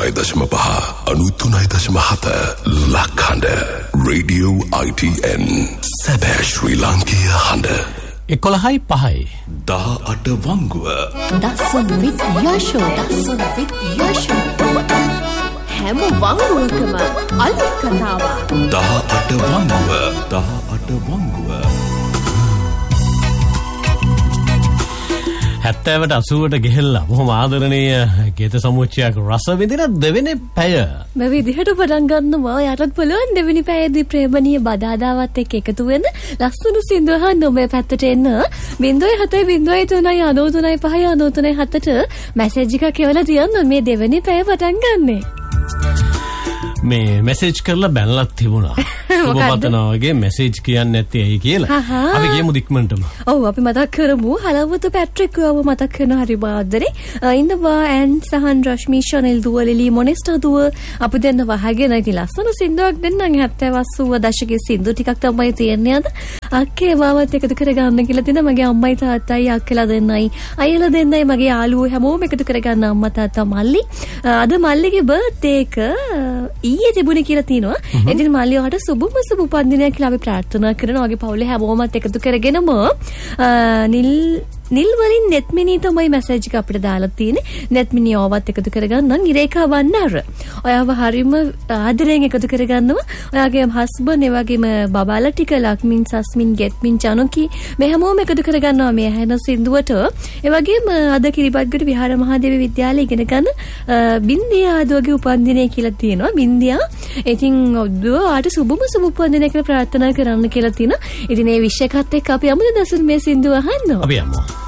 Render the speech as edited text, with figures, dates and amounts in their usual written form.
89.5 93.7 ලක්හඬ Radio ITN සැබෑ ශ්‍රී ලාංකීය හඬ 11.5 18 වංගුව දසුන් විත් යශෝ හැම වංගුවකම අලුත් කතාවක් 18 වංගුව 70ට 80ට ගෙහෙල්ලා බොහොම ආදරණීය ගීත සමුච්චයක් රස විඳින දෙවෙනි පැය මේ විදිහට පටන් ගන්නවා යටත් පුළුවන් දෙවෙනි පැයේදී ප්‍රේමණීය බදාදාවත් එක්ක එකතු වෙන ලස්සන සින්දුව අහන්න මේ පැත්තට එන්න 0703935993 මැසේජ් එකක් එවලා තියන්න මේ දෙවෙනි පැය පටන් ගන්නෙ මේ මැසේජ් කරලා බැලලා තිබුණා. ඔබ මතනවා වගේ මැසේජ් කියන්නේ නැත්තේ ඇයි කියලා. අපි කියමු දික්මන්ටම. ඔව් අපි මතක් කරමු. හලවත පැට්‍රික් ඔබ මතක් කරන හරි බාදරේ. ඉන්නවා ඇන් සහන් රශ්මි ෂනෙල් දුව ලිලි මොනිස්ටර් දුව අපි දෙන්න වහගෙන ඉතින් ලස්සන සින්දුවක් දෙන්නම් 70 80 දශකයේ සින්දු ටිකක් තමයි තියෙන්නේ අද. අක්කේ මාවත් එකතු කරගන්න කියලා දෙන මගේ අම්මයි තාත්තයි අක්කලා දෙන්නයි අයියලා දෙන්නයි මගේ යාළුවෝ හැමෝම එකතු කරගන්න අම්මා තාත්තා මල්ලි. අද මල්ලිගේ බර්ත්ඩේ එක ඊයේ තිබුණේ කියලා තියෙනවා. ඉතින් මල්ලි ඔයාට සුබ උපන්දිනයක් කියලා අපි ප්‍රාර්ථනා කරනවා. ඔයගේ පවුලේ හැමෝමත් එකතු කරගෙනම නිල් වලින් නෙත්මිනී තමයි මැසේජ් එක අපිට දාලා තියෙන්නේ. නෙත්මිනී ඔයවත් එකතු කරගන්න ඉරේකා වන්නර. ඔයාව හරියම ආදරයෙන් එකතු කරගන්නවා. ඔයාගේ හස්බන්ඩ් ඒ වගේම බබාලා ටික ලක්මින් සස්මින් ගෙත්මින් චනුකි මේ හැමෝම එකතු කරගන්නවා මේ ඇහෙන සින්දුවට. ඒ වගේම අද කිරිබත්ගොඩ විහාර මහදේව විද්‍යාලයේ ඉගෙන ගන්න බින්දියා ආදෝගේ උපන්දිනය කියලා තියෙනවා. බින්දියා ඉතින් ඔයාට සුබ උපන්දිනය කියලා ප්‍රාර්ථනා කරන්න කියලා තියෙනවා. ඉතින් මේ විශ් එකත් එක්ක අපි යමුද දසුන් මේ සින්දුව අහන්න. අපි යමු.